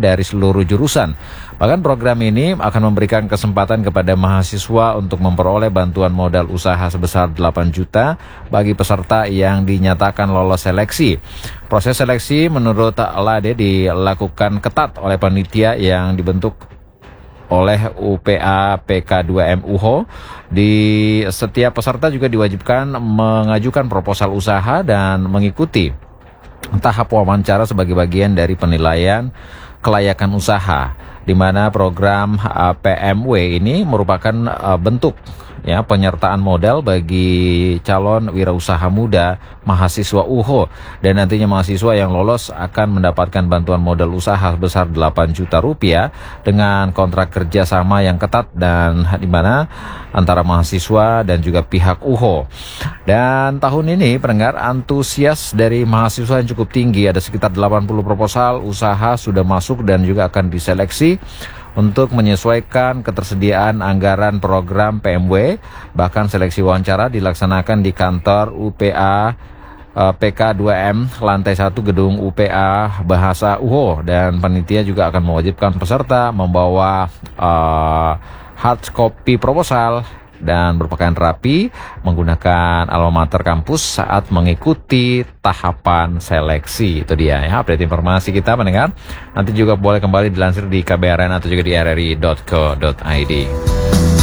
dari seluruh jurusan. Bahkan program ini akan memberikan kesempatan kepada mahasiswa untuk memperoleh bantuan modal usaha sebesar 8 juta bagi peserta yang dinyatakan lolos seleksi. Proses seleksi menurut Lade dilakukan ketat oleh panitia yang dibentuk oleh UPA PK2M UHO. Di setiap peserta juga diwajibkan mengajukan proposal usaha dan mengikuti tahap wawancara sebagai bagian dari penilaian kelayakan usaha, di mana program PMW ini merupakan bentuk penyertaan modal bagi calon wirausaha muda mahasiswa UHO, dan nantinya mahasiswa yang lolos akan mendapatkan bantuan modal usaha sebesar 8 juta rupiah dengan kontrak kerjasama yang ketat dan di mana antara mahasiswa dan juga pihak UHO. Dan tahun ini pendengar, antusias dari mahasiswa yang cukup tinggi, ada sekitar 80 proposal usaha sudah masuk dan juga akan diseleksi untuk menyesuaikan ketersediaan anggaran program PMW. Bahkan seleksi wawancara dilaksanakan di kantor UPA PK2M lantai 1 gedung UPA Bahasa UHO, dan panitia juga akan mewajibkan peserta membawa hard copy proposal dan berpakaian rapi menggunakan alma mater kampus saat mengikuti tahapan seleksi. Itu dia ya update informasi kita pendengar. Nanti juga boleh kembali dilansir di KBRN atau juga di rri.co.id.